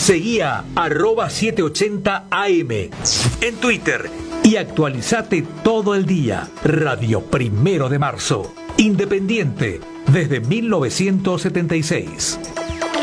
Seguí a @780am en Twitter y actualizate todo el día. Radio Primero de Marzo. Independiente desde 1976.